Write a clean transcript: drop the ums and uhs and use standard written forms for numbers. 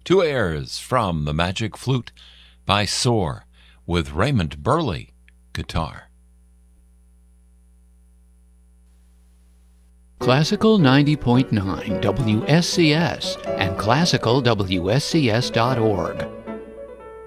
Two airs from The Magic Flute by Soar with Raymond Burley, guitar. Classical 90.9 WSCS and classicalwscs.org